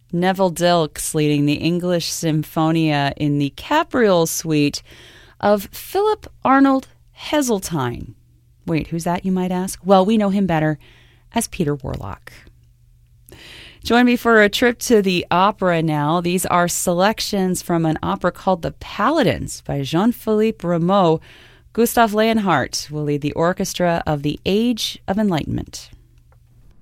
Neville Dilks leading the English Symphonia in the Capriol Suite of Philip Arnold Heseltine. Wait, who's that, you might ask? Well, we know him better as Peter Warlock. Join me for a trip to the opera now. These are selections from an opera called The Paladins by Jean-Philippe Rameau. Gustav Leonhardt will lead the orchestra of the Age of Enlightenment.